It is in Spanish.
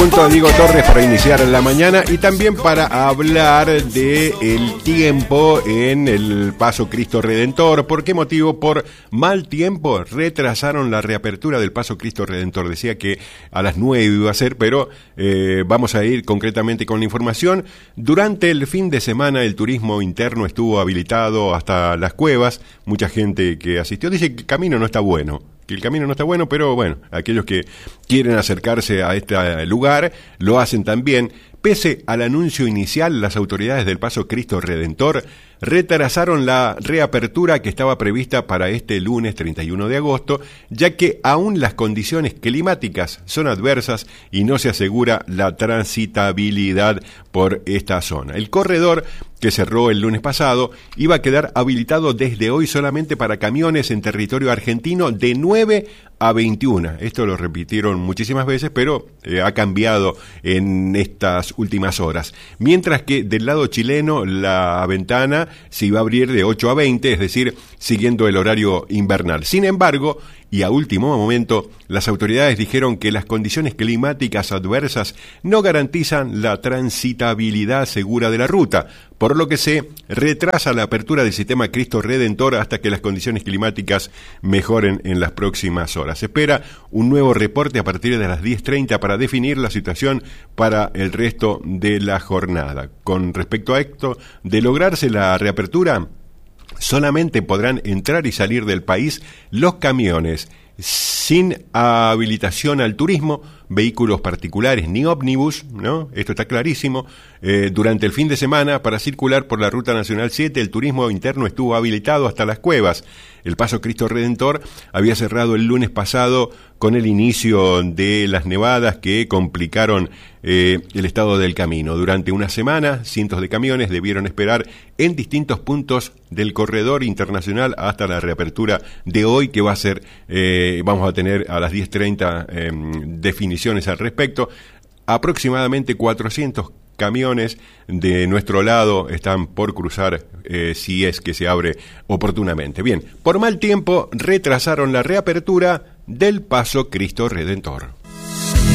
Junto a Diego Torres para iniciar la mañana y también para hablar de el tiempo en el Paso Cristo Redentor. ¿Por qué motivo? Por mal tiempo retrasaron la reapertura del Paso Cristo Redentor. Decía que a las 9 iba a ser, pero vamos a ir concretamente con la información. Durante el fin de semana el turismo interno estuvo habilitado hasta las cuevas. Mucha gente que asistió dice que el camino no está bueno. Que el camino no está bueno, pero bueno, aquellos que quieren acercarse a este lugar lo hacen también. Pese al anuncio inicial, las autoridades del Paso Cristo Redentor retrasaron la reapertura que estaba prevista para este lunes 31 de agosto, ya que aún las condiciones climáticas son adversas y no se asegura la transitabilidad por esta zona. El corredor, que cerró el lunes pasado, iba a quedar habilitado desde hoy solamente para camiones en territorio argentino de 9 a 21. Esto lo repitieron muchísimas veces, pero ha cambiado en estas últimas horas. Mientras que del lado chileno la ventana se iba a abrir de 8 a 20, es decir, siguiendo el horario invernal. Sin embargo, y a último momento, las autoridades dijeron que las condiciones climáticas adversas no garantizan la transitabilidad segura de la ruta, por lo que se retrasa la apertura del sistema Cristo Redentor hasta que las condiciones climáticas mejoren en las próximas horas. Se espera un nuevo reporte a partir de las 10:30 para definir la situación para el resto de la jornada. Con respecto a esto, de lograrse la reapertura, solamente podrán entrar y salir del país los camiones sin habilitación al turismo, vehículos particulares ni ómnibus, ¿no? Esto está clarísimo. Durante el fin de semana, para circular por la Ruta Nacional 7, el turismo interno estuvo habilitado hasta las cuevas. El Paso Cristo Redentor había cerrado el lunes pasado con el inicio de las nevadas que complicaron el estado del camino. Durante una semana, cientos de camiones debieron esperar en distintos puntos del corredor internacional hasta la reapertura de hoy, que va a ser, vamos a tener a las 10:30 definiciones al respecto. Aproximadamente 400 camiones de nuestro lado están por cruzar si es que se abre oportunamente. Bien, por mal tiempo retrasaron la reapertura del Paso Cristo Redentor.